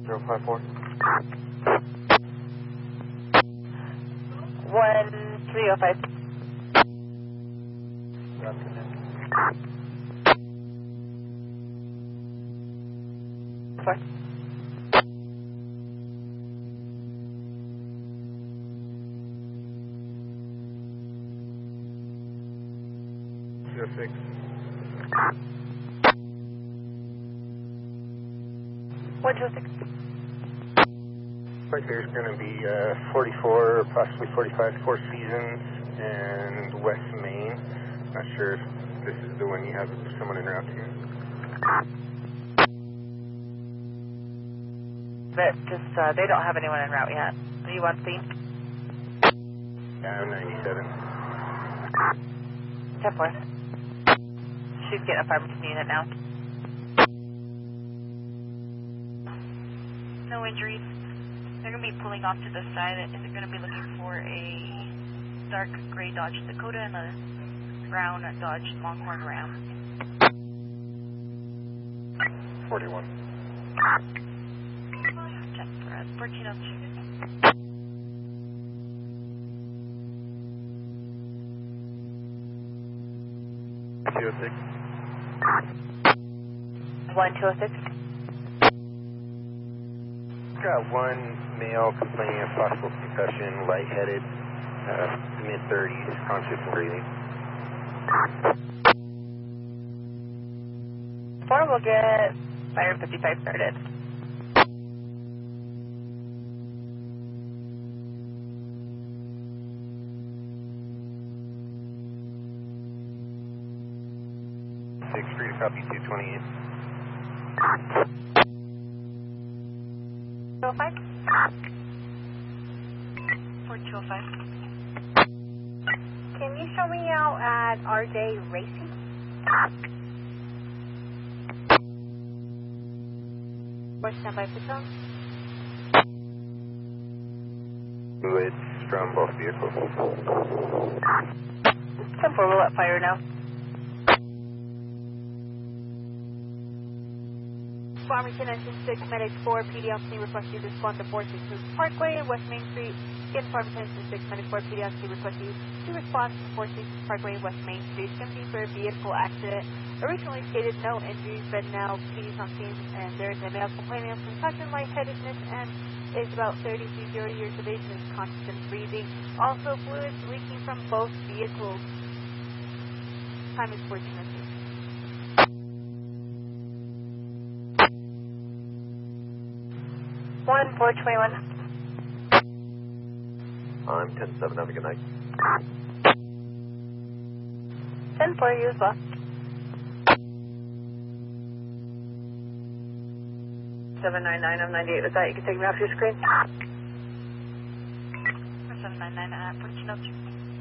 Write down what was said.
054. 1305. Four. Six. One, two, six. Right there's going to be 44, possibly 45, Four Seasons, and West Main. Not sure if this is the one you have someone en route to. But just, they don't have anyone en route yet. Are you on scene? Yeah, I'm 97. 10-4. She's getting a Farmington unit now. No injuries. They're going to be pulling off to the side, and they're going to be looking for a dark gray Dodge Dakota and a brown Dodge Longhorn Ram. 41. Check for 1402. 206. 1206. Got one male complaining of possible concussion, lightheaded, mid-30s, conscious and breathing. 4 will get Fire 55 started. Street, copy 228. 205. 4205. Can you show me out at RJ Racing? Or standby for some? Fluids from both vehicles. 10-4 will let fire now. Farmington Engine 6, Medic 4, PDLC request you to respond to 462 Parkway and West Main Street. Again, Farmington Engine 6, Medic 4, PDLC request you to respond to 462 Parkway and West Main Street. Symptoms for a vehicle accident. Originally stated no injuries, but now PD's on scene and there's a male complaining of concussion, lightheadedness, and is about 33 years of age and is conscious and breathing. Also, fluids leaking from both vehicles. Time is 14:02. One 421. I'm 10-7, have a good night. 10-4, you as well. 799, I'm 98 with that. You can take me off your screen. 799 at 1402.